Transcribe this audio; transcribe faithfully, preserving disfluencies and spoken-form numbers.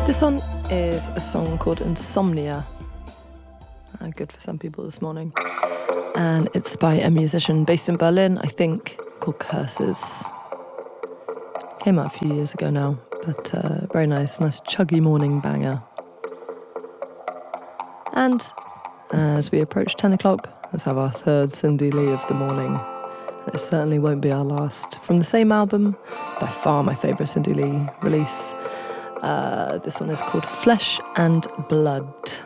This one is a song called Insomnia. Uh, good for some people this morning. And it's by a musician based in Berlin, I think, called Curses. Came out a few years ago now, but uh, very nice, nice chuggy morning banger. And uh, as we approach ten o'clock, let's have our third Cindy Lee of the morning. And it certainly won't be our last. From the same album, by far my favourite Cindy Lee release. Uh, this one is called Flesh and Blood.